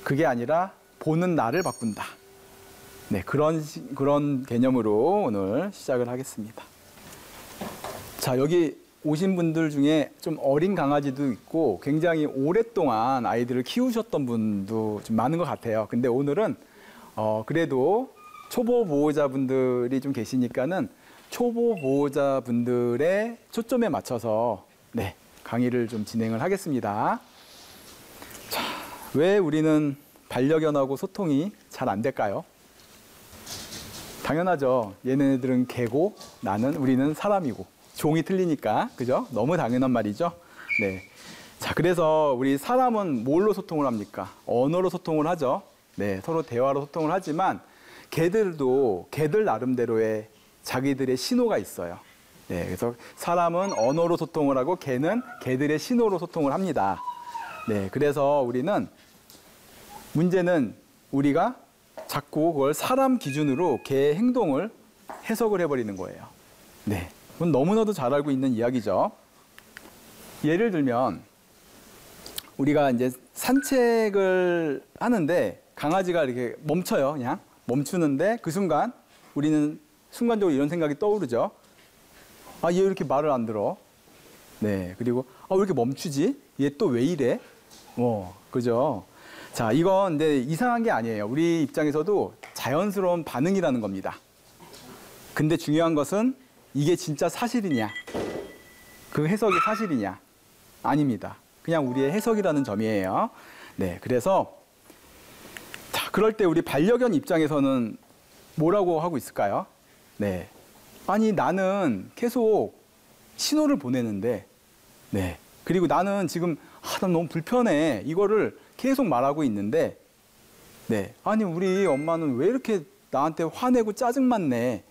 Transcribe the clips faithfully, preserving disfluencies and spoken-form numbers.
그게 아니라 보는 나를 바꾼다. 네, 그런, 그런 개념으로 오늘 시작을 하겠습니다. 자, 여기 오신 분들 중에 좀 어린 강아지도 있고 굉장히 오랫동안 아이들을 키우셨던 분도 좀 많은 것 같아요. 근데 오늘은 어, 그래도 초보 보호자분들이 좀 계시니까는 초보 보호자분들의 초점에 맞춰서 네, 강의를 좀 진행을 하겠습니다. 자, 왜 우리는 반려견하고 소통이 잘 안 될까요? 당연하죠. 얘네들은 개고 나는 우리는 사람이고 종이 틀리니까 그죠? 너무 당연한 말이죠. 네. 자, 그래서 우리 사람은 뭘로 소통을 합니까? 언어로 소통을 하죠. 네, 서로 대화로 소통을 하지만 개들도 개들 나름대로의 자기들의 신호가 있어요. 네, 그래서 사람은 언어로 소통을 하고 개는 개들의 신호로 소통을 합니다. 네, 그래서 우리는 문제는 우리가 자꾸 그걸 사람 기준으로 개의 행동을 해석을 해버리는 거예요. 네, 그건 너무나도 잘 알고 있는 이야기죠. 예를 들면 우리가 이제 산책을 하는데 강아지가 이렇게 멈춰요. 그냥 멈추는데 그 순간 우리는 순간적으로 이런 생각이 떠오르죠. 아, 얘 왜 이렇게 말을 안 들어? 네, 그리고 아, 왜 이렇게 멈추지? 얘 또 왜 이래? 어, 그죠? 자, 이건 근데 이상한 게 아니에요. 우리 입장에서도 자연스러운 반응이라는 겁니다. 근데 중요한 것은 이게 진짜 사실이냐? 그 해석이 사실이냐? 아닙니다. 그냥 우리의 해석이라는 점이에요. 네, 그래서 자, 그럴 때 우리 반려견 입장에서는 뭐라고 하고 있을까요? 네, 아니 나는 계속 신호를 보내는데, 네, 그리고 나는 지금 아, 난 너무 불편해. 이거를 계속 말하고 있는데, 네, 아니 우리 엄마는 왜 이렇게 나한테 화내고 짜증만 내?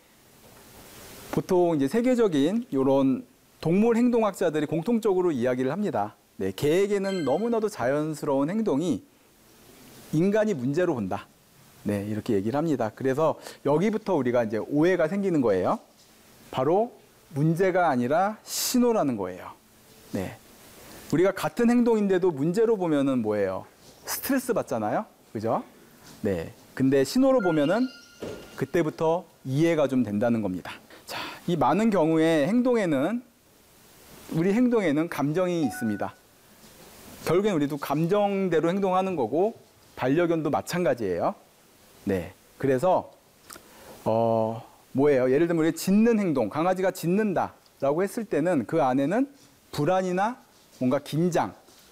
보통 이제 세계적인 이런 동물 행동학자들이 공통적으로 이야기를 합니다. 네, 개에게는 너무나도 자연스러운 행동이 인간이 문제로 본다. 네, 이렇게 얘기를 합니다. 그래서 여기부터 우리가 이제 오해가 생기는 거예요. 바로 문제가 아니라 신호라는 거예요. 네, 우리가 같은 행동인데도 문제로 보면은 뭐예요? 스트레스 받잖아요, 그죠? 네, 근데 신호로 보면은 그때부터 이해가 좀 된다는 겁니다. 자, 이 많은 경우에 행동에는 우리 행동에는 감정이 있습니다. 결국엔 우리도 감정대로 행동하는 거고 반려견도 마찬가지예요. 네, 그래서 어 뭐예요? 예를 들면 우리 짖는 행동, 강아지가 짖는다라고 했을 때는 그 안에는 불안이나 뭔가 긴장,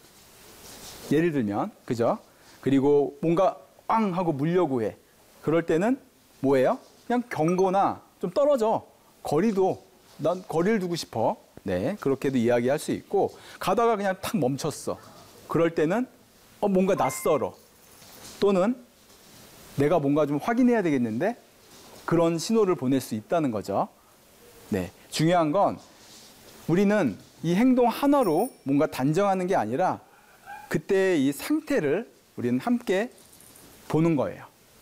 예를 들면 그죠? 그리고 뭔가 꽝 하고 물려고 해. 그럴 때는 뭐예요? 그냥 경고나 좀 떨어져. 거리도 난 거리를 두고 싶어. 네, 그렇게도 이야기할 수 있고 가다가 그냥 탁 멈췄어. 그럴 때는 어, 뭔가 낯설어. 또는 내가 뭔가 좀 확인해야 되겠는데 그런 신호를 보낼 수 있다는 거죠. 네, 중요한 건 우리는 이 행동 하나로 뭔가 단정하는 게 아니라 그때의 이 상태를 우리는 함께 보는 거예요.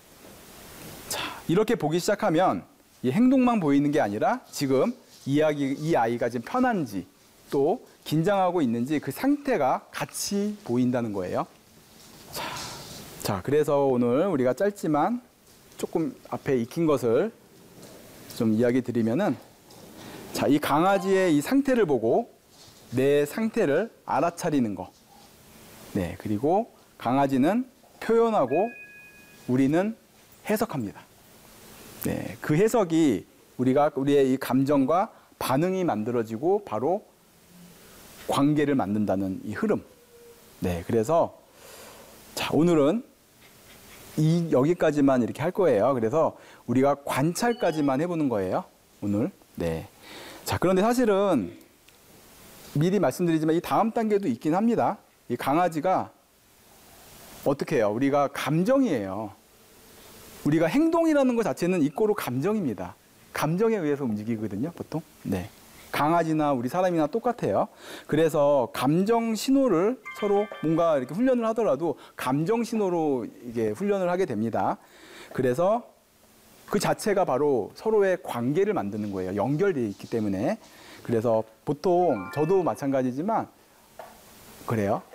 자, 이렇게 보기 시작하면 이 행동만 보이는 게 아니라 지금 이야기, 이 아이가 지금 편한지 또 긴장하고 있는지 그 상태가 같이 보인다는 거예요. 자, 자, 그래서 오늘 우리가 짧지만 조금 앞에 익힌 것을 좀 이야기 드리면은, 자, 이 강아지의 이 상태를 보고 내 상태를 알아차리는 거. 네, 그리고 강아지는 표현하고 우리는 해석합니다. 네, 그 해석이 우리가 우리의 이 감정과 반응이 만들어지고 바로 관계를 만든다는 이 흐름. 네, 그래서 자, 오늘은 이 여기까지만 이렇게 할 거예요. 그래서 우리가 관찰까지만 해보는 거예요, 오늘. 네. 자, 그런데 사실은 미리 말씀드리지만 이 다음 단계도 있긴 합니다. 이 강아지가 어떻게 해요? 우리가 감정이에요. 우리가 행동이라는 것 자체는 이꼬로 감정입니다. 감정에 의해서 움직이거든요, 보통. 네. 강아지나 우리 사람이나 똑같아요. 그래서 감정 신호를 서로 뭔가 이렇게 훈련을 하더라도 감정 신호로 이게 훈련을 하게 됩니다. 그래서 그 자체가 바로 서로의 관계를 만드는 거예요. 연결되어 있기 때문에. 그래서 보통 저도 마찬가지지만 그래요.